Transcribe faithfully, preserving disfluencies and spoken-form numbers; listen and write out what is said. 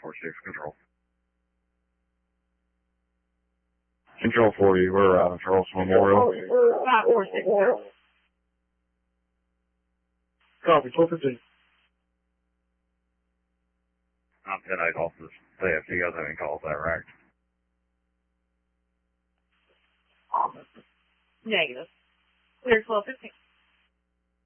four six control. Control forty, we're uh, Charles Memorial. five four six. Copy, twelve fifteen. I'm ten eight off this C F. You guys have any calls that rack? Negative. Clear twelve fifteen.